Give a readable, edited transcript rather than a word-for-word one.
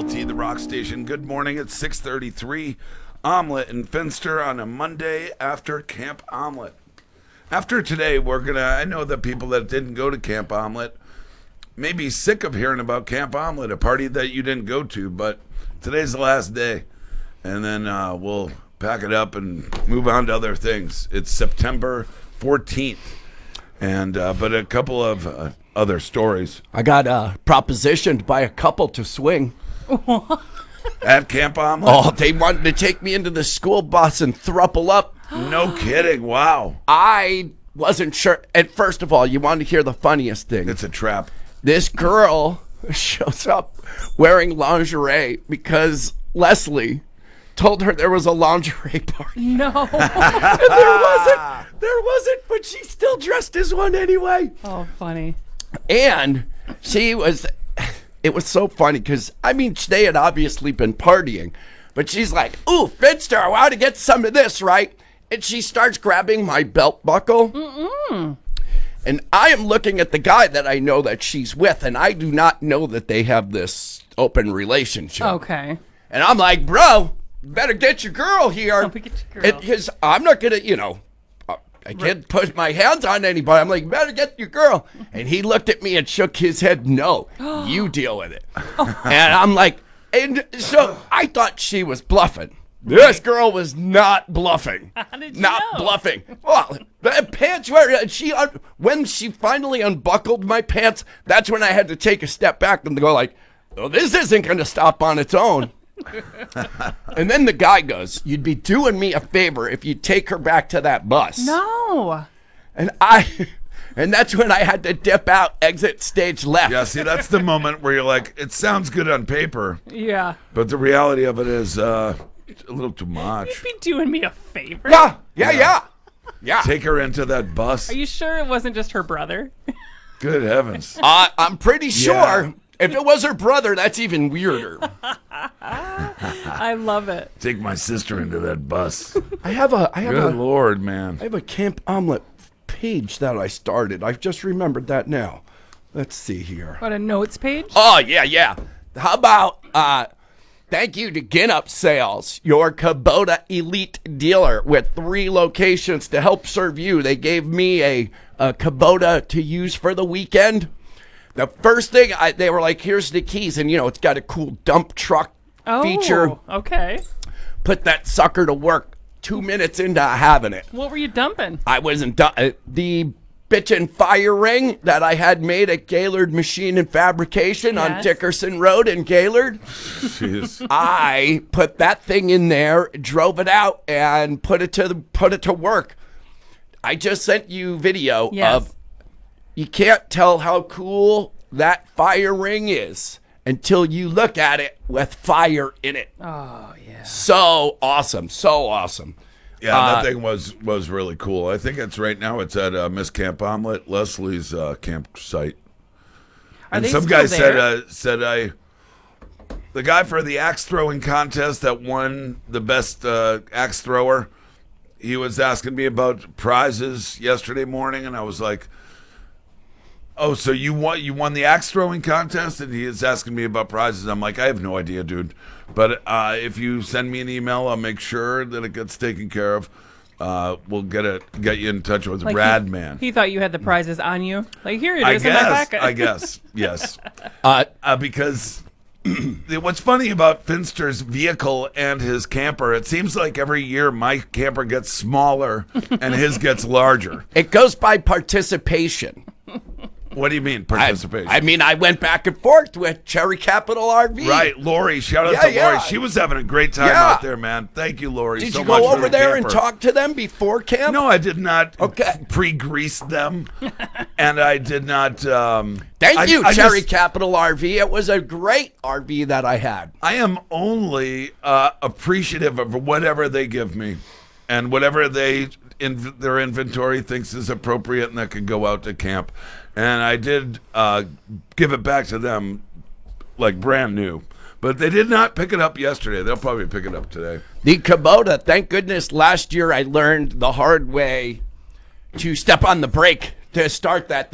WIT, the rock station. Good morning. It's 6:33. Omelet and Finster on a Monday after Camp Omelet. After today, I know that people that didn't go to Camp Omelet may be sick of hearing about Camp Omelet, a party that you didn't go to, but today's the last day. And then we'll pack it up and move on to other things. It's September 14th. And but a couple of other stories. I got propositioned by a couple to swing. At Camp Omelet? Oh, they wanted to take me into the school bus and throuple up. No kidding. Wow. I wasn't sure. And first of all, you want to hear the funniest thing? It's a trap. This girl shows up wearing lingerie because Leslie told her there was a lingerie party. No. And there wasn't, but she still dressed as one anyway. Oh, funny. And it was so funny because, I mean, they had obviously been partying, but she's like, ooh, Finster, I want to get some of this, right? And she starts grabbing my belt buckle. And I am looking at the guy that I know that she's with, and I do not know that they have this open relationship. Okay. And I'm like, bro, you better get your girl here. Oh, get your girl. Because I'm not going to, I can't put my hands on anybody. I'm like, you better get your girl. And he looked at me and shook his head. No, you deal with it. And I'm like, and so I thought she was bluffing. This girl was not bluffing. How did you not know? bluffing. Well, the pants were, when she finally unbuckled my pants, that's when I had to take a step back and go like, oh, this isn't going to stop on its own. And then the guy goes, you'd be doing me a favor if you take her back to that bus. No. And that's when I had to dip out, exit stage left. Yeah, see, that's the moment where you're like, it sounds good on paper, Yeah. but the reality of it is a little too much. You'd be doing me a favor. Yeah. Take her into that bus. Are you sure it wasn't just her brother? Good heavens. I'm pretty sure. Yeah. If it was her brother, that's even weirder. I love it. Take my sister into that bus. I have Good Lord, man. I have a Camp Omelet page that I started. I've just remembered that now. Let's see here. What, a notes page? Oh, yeah. How about, thank you to Ginup Sales, your Kubota elite dealer with 3 locations to help serve you. They gave me a Kubota to use for the weekend. The first thing, they were like, here's the keys. And, it's got a cool dump truck feature. Okay. Put that sucker to work 2 minutes into having it. What were you dumping? I wasn't done. The bitchin' fire ring that I had made at Gaylord Machine and Fabrication on Yes. Dickerson Road in Gaylord. Jeez. I put that thing in there, drove it out, and put it to work. I just sent you video Yes. of. You can't tell how cool that fire ring is until you look at it with fire in it. Oh, yeah. So awesome. Yeah, that thing was really cool. I think it's right now. It's at Miss Camp Omelet, Leslie's campsite. And they some still guy there? said the guy for the axe throwing contest that won the best axe thrower. He was asking me about prizes yesterday morning, and I was like, "Oh, so you won the axe throwing contest?" And he is asking me about prizes. I'm like, "I have no idea, dude. But if you send me an email, I'll make sure that it gets taken care of. We'll get you in touch with Like Radman." He thought you had the prizes on you. Like, here it I is in my pocket. guess, yes. Uh, Because what's funny about Finster's vehicle and his camper, it seems like every year my camper gets smaller and his gets larger. It goes by participation. What do you mean, participation? I mean, I went back and forth with Cherry Capital RV. Right, Lori. Shout out to Lori. She was having a great time out there, man. Thank you, Lori. Did so you much go for over the there and camper. talk to them before camp? No, I did not Okay. pre-grease them. And I did not... Thank you, I Cherry just- Capital RV. It was a great RV that I had. I am only appreciative of whatever they give me and whatever their inventory thinks is appropriate and that could go out to camp. And I did give it back to them like brand new. But they did not pick it up yesterday. They'll probably pick it up today. The Kubota, thank goodness last year I learned the hard way to step on the brake to start that